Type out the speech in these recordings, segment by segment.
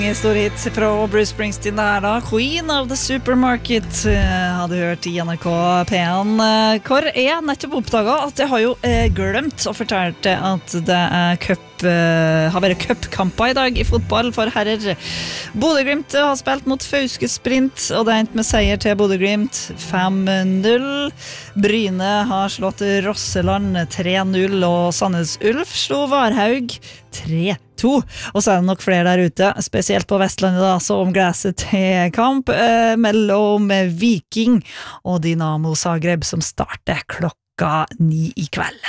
Stor hit fra Bruce Springsteen der da. Queen of the Supermarket hadde hørt i NRK P1. Hvor jeg nettopp oppdaget at jeg har jo glemt og fortalt at det har vært cupkamper i dag i fotball for herrer. Bodø-Glimt har spilt mot Fauske Sprint, og det endte med seier til Bodø-Glimt 5-0. Bryne har slått Rosseland 3-0, og Sandnes Ulf slo Varhaug 3-2. Og så er det nok flere der ute, spesielt på Vestlandet da, så om glasset til kamp mellom Viking og Dynamo Zagreb som starter 9 i kveld.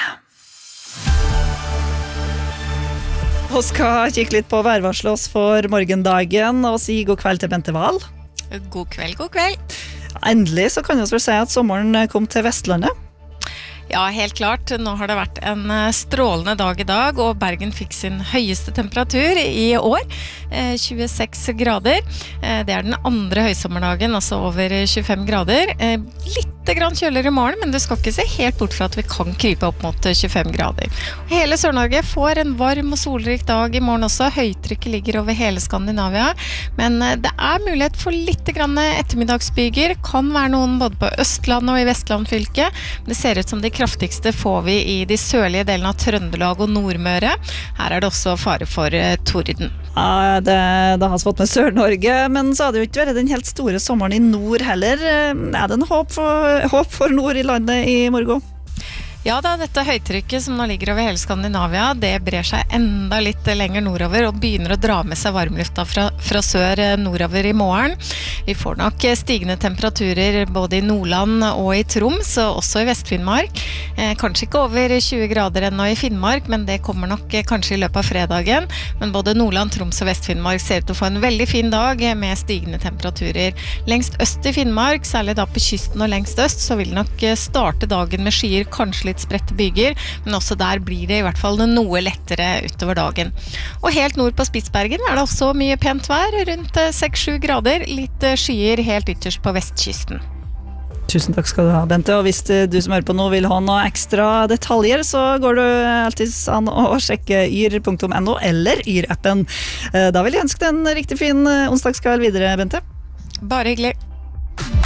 Og skal kikke litt på værvarselet oss for morgendagen og si god kveld til Bente Wahl. God kveld, god kveld. Endelig så kan vi vel si at sommeren kom til Vestlandet. Ja, helt klart. Nå har det vært en strålende dag i dag, og Bergen fikk sin høyeste temperatur i år, 26 grader. Det er den andre høysommerdagen, altså over 25 grader. Litt grann kjøligere i morgen, men du skal ikke se helt bort fra at vi kan krype opp mot 25 grader. Hele Sør-Norge får en varm og solrik dag i morgen også. Høytrykket ligger over hele Skandinavia, men det er mulighet for litt grann ettermiddagsbyger. Kan være noen både på Østlandet og i Vestland fylke. Det ser ut som de kraftigste får vi i de sørlige delene av Trøndelag og Nordmøre. Her er det også fare for torden. Ja, det har vi fått med Sør-Norge, men så har det jo ikke vært den helt store sommeren i nord heller. Er det en håp for nord i landet i morgen? Ja da, dette høytrykket som nå ligger over hele Skandinavia, det brer seg enda litt lenger nordover og begynner å dra med seg varmlufta fra sør nordover i morgen. Vi får nok stigende temperaturer både i Nordland og i Troms, og også i Vest-Finnmark. Kanskje ikke over 20 grader ennå i Finnmark, men det kommer nok kanskje i løpet av fredagen. Men både Nordland, Troms og Vest-Finnmark ser ut til å få en veldig fin dag med stigende temperaturer. Lengst øst i Finnmark, særlig da på kysten og lengst øst, så vil nok starte dagen med skyer, kanskje litt spredte byger, men også der blir det i hvert fall noe lettere utover dagen. Og helt nord på Spitsbergen er det også mye pent vær, rundt 6-7 grader, litt skyer helt ytterst på vestkysten. Tusen takk skal du ha, Bente, og hvis du som hører på nå vil ha noe ekstra detaljer, så går du alltid an å sjekke yr.no eller yr-appen. Da vil jeg ønske deg en riktig fin onsdagskveld videre, Bente. Bare hyggelig.